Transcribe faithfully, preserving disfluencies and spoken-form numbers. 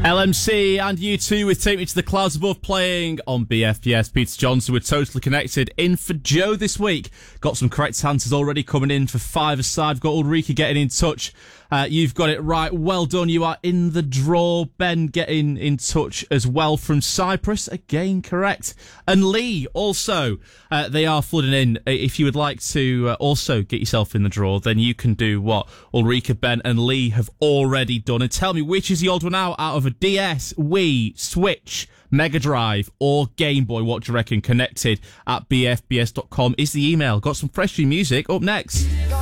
L M C and you two with Take Me to the Clouds Above playing on B F B S. Peter Johnson, we're totally connected. In for Joe this week. Got some correct answers already coming in for five aside. We've got Ulrika getting in touch. Uh, you've got it right. Well done. You are in the draw. Ben getting in touch as well from Cyprus. Again, correct. And Lee also. Uh, they are flooding in. If you would like to uh, also get yourself in the draw, then you can do what Ulrika, Ben and Lee have already done. And tell me, which is the old one out, out of a D S, Wii, Switch, Mega Drive or Game Boy? What do you reckon? Connected at b f b s dot com is the email. Got some fresh new music up next.